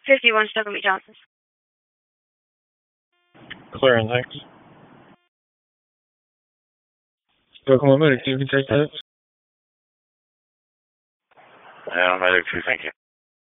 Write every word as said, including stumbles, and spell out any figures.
fifty-one Stokely Johnson. Clear and thanks. Oklahoma Medic, you can take that. Yeah, medic two, thank you.